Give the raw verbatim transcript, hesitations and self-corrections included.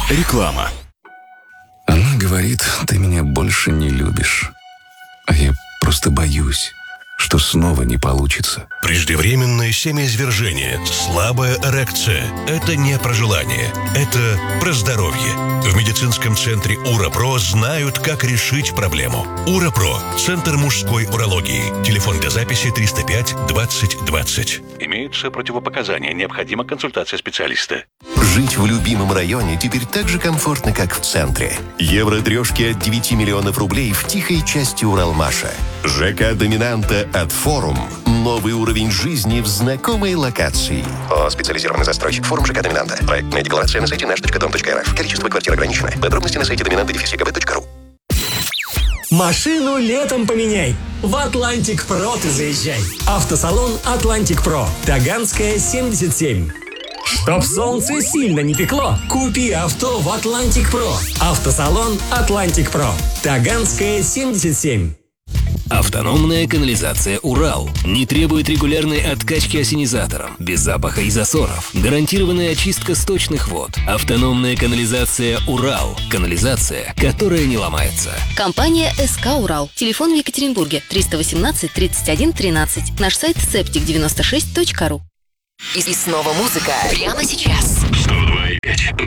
Реклама. Она говорит, ты меня больше не любишь. А я просто боюсь, что снова не получится. Преждевременное семяизвержение, слабая эрекция – это не про желание, это про здоровье. В медицинском центре УРАПРО знают, как решить проблему. УРАПРО – Центр мужской урологии. Телефон для записи триста пять двадцать двадцать. Имеются противопоказания, необходима консультация специалиста. Жить в любимом районе теперь так же комфортно, как в центре. Евро-трешки от девяти миллионов рублей в тихой части Уралмаша. ЖК «Доминанта» от «Форум». Новый уровень жизни в знакомой локации. О, специализированный застройщик. «Форум» ЖК «Доминанта». Проектная декларация на сайте наш точка дом точка эр эф. Количество квартир ограничено. Подробности на сайте доминанта точка гэ бэ точка ру. Машину летом поменяй. В Атлантик Про ты заезжай. Автосалон Атлантик Про. Таганская, семьдесят семь. Чтоб солнце сильно не пекло, купи авто в Атлантик Про. Автосалон Атлантик Про. Таганская, семьдесят семь. Автономная канализация «Урал» не требует регулярной откачки ассенизатором, без запаха и засоров. Гарантированная очистка сточных вод. Автономная канализация «Урал». Канализация, которая не ломается. Компания СК «Урал». Телефон в Екатеринбурге триста восемнадцать тридцать один тринадцать. Наш сайт септик девяносто шесть точка ру. И снова музыка прямо сейчас. сто два и пять.